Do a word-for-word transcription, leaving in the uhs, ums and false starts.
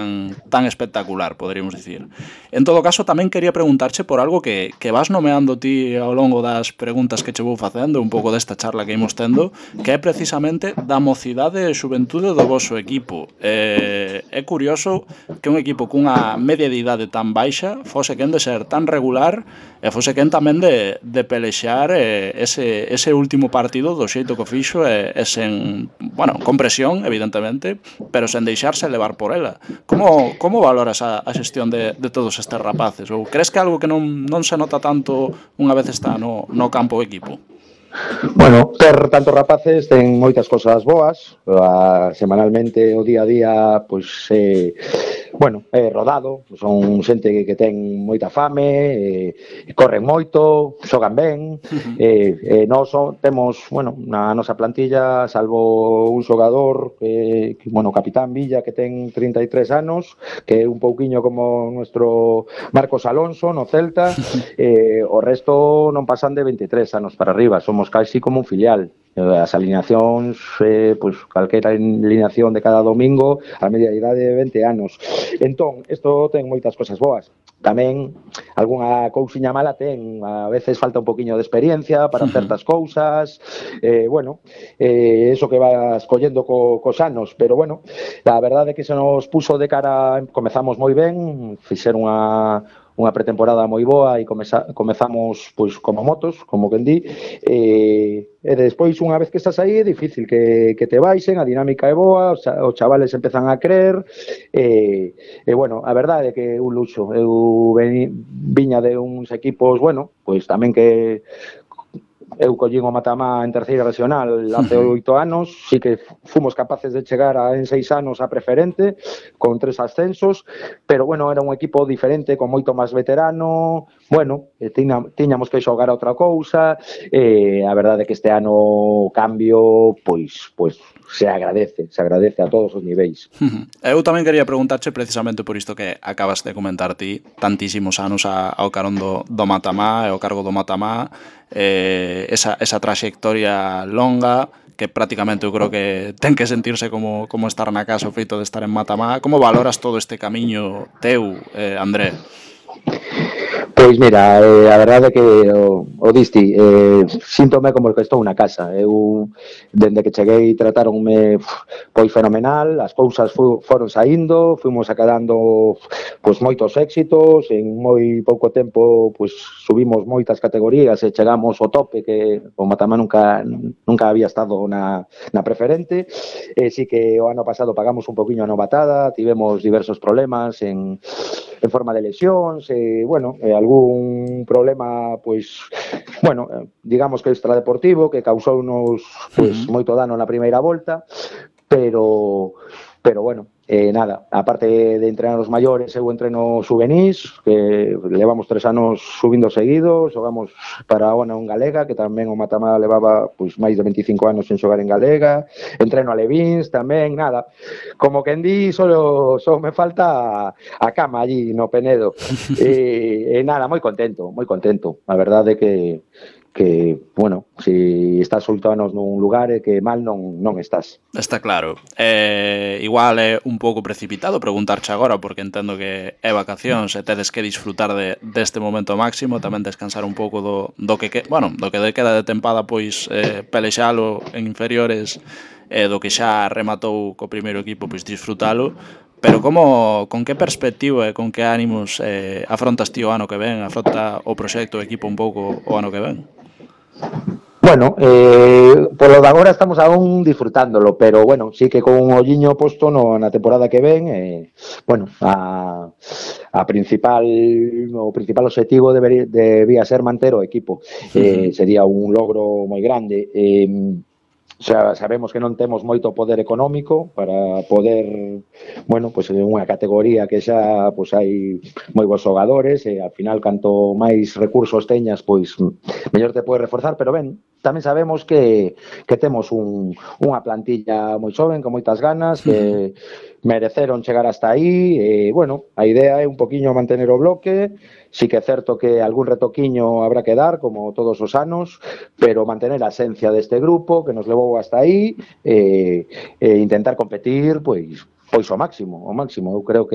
tan tan espectacular, poderíamos dicir. En todo caso, tamén quería preguntarche por algo que, que vas nomeando ti ao longo das preguntas que che vou facendo, un pouco desta charla que imos tendo, que é precisamente da mocidade e xuventude do voso equipo. Eh, é curioso que un equipo cunha media de idade tan baixa fose quen de ser tan regular e fose quen tamén de, de pelexar eh, ese, ese último partido do xeito que o fixo e, e sen, bueno, con presión, evidentemente, pero sen deixarse levar por ela. Como, como valoras a, a xestión de, de todos estes rapaces? Ou crees que é algo que non, non se nota tanto unha vez está no, no campo o equipo? Bueno, ter tantos rapaces ten moitas cosas boas. A, semanalmente, o día a día, pois, eh, bueno, é rodado. Son xente que, que ten moita fame, eh, corren moito, xogan ben. Uh-huh. eh, eh, nós so, temos, bueno, na nosa plantilla, salvo un xogador, eh, que, bueno, capitán Villa, que ten trinta e tres anos, que é un pouquiño como nuestro Marcos Alonso no Celta, eh, o resto non pasan de veintitrés anos para arriba. Somos casi como un filial. As alineacións, eh, pois, calquera alineación de cada domingo, a media idade de vinte anos. Entón, isto ten moitas cosas boas. Tamén, algunha cousiña mala ten, a veces falta un poquinho de experiencia para certas cousas, eh, bueno, eh, eso que vas collendo co, cos anos, pero bueno, a verdade é que se nos puso de cara, comezamos moi ben, fixeron unha unha pretemporada moi boa e comeza, comezamos pois como motos, como quen di, e, e despois unha vez que estás aí é difícil que, que te baixen, a dinámica é boa, os, os chavales empezan a creer, e, e bueno, a verdade é que é un luxo. Eu veni, viña de uns equipos, bueno, pois tamén que eu collín o Matamá en terceira regional hace oito anos, sí que fomos capaces de chegar a, en seis anos a preferente, con tres ascensos, pero bueno, era un equipo diferente, con moito máis veterano, bueno, eh, tiña, tiñamos que xogar a outra cousa, e eh, a verdade é que este ano o cambio, pois, pois se agradece, se agradece a todos os niveis. Eu tamén quería preguntarche precisamente por isto que acabas de comentar ti, tantísimos anos a, ao carón do, do Matamá e ao cargo do Matamá, eh, esa, esa traxectoria longa que prácticamente eu creo que ten que sentirse como, como estar na casa o feito de estar en Matamá. Como valoras todo este camiño teu, eh, André? Pois mira, eh, a verdade é que o, o disti, eh, síntome como que estou na casa. Eu, dende que cheguei, tratáronme pois fenomenal, as cousas fu, foron saindo, fuimos acadando pois moitos éxitos, en moi pouco tempo pois subimos moitas categorías e chegamos ao tope, que o Matamá nunca nunca había estado na, na preferente. E si que o ano pasado pagamos un poquinho a novatada, tivemos diversos problemas en, en forma de lesións, e, bueno, e algún problema, pois, bueno, digamos que extradeportivo, que causounos, pois, moito dano na primeira volta, pero, pero bueno, eh, nada, aparte de entrenar os maiores, eu entreno juvenís, que levamos tres anos subindo seguidos, xogamos para a ONA en Galega, que tamén o Matamá levaba pois máis de veinticinco anos en xogar en Galega, entreno a Levíns tamén, nada, como quen di, solo, só me falta a, a cama allí no Penedo, e, e nada, moi contento, moi contento, a verdade é que que, bueno, se si estás oito anos nun lugar é que mal non, non estás. Está claro. Eh, igual é un pouco precipitado preguntarche agora, porque entendo que é vacacións e tedes que disfrutar de, deste momento máximo, tamén descansar un pouco do, do que, que, bueno, do que queda de tempada, pois eh, pelexalo en inferiores, e eh, do que xa rematou co primeiro equipo, pois disfrutalo. Pero como, con que perspectiva e con que ánimos eh, afrontas ti o ano que ven, afronta o proxecto, o equipo un pouco o ano que ven? Bueno, eh, polo de agora estamos aún disfrutándolo, pero bueno, sí que con un olliño posto no, na temporada que ven, eh, bueno, a, a principal o principal objetivo debería, debía ser manter o equipo, eh, sería un logro moi grande. eh, xa sabemos que non temos moito poder económico para poder, bueno, pois pues, unha categoría que xa pois pues, hai moi bons xogadores e ao final canto máis recursos teñas, pois mellor te podes reforzar, pero ben, tamén sabemos que, que temos un, unha plantilla moi xoven, con moitas ganas, que mereceron chegar hasta aí, e, bueno, a idea é un poquinho mantener o bloque, sí que é certo que algún retoquiño habrá que dar, como todos os anos, pero mantener a esencia deste grupo, que nos levou hasta aí, e, e intentar competir, pois, pois o máximo, o máximo, eu creo que